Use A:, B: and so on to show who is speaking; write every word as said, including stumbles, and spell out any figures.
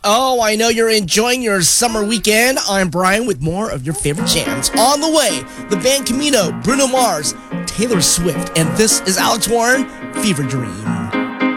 A: Oh, I know you're enjoying your summer weekend. I'm Brian with more of your favorite jams. On the way, the band Camino, Bruno Mars, Taylor Swift, and this is Alex Warren, Fever Dream.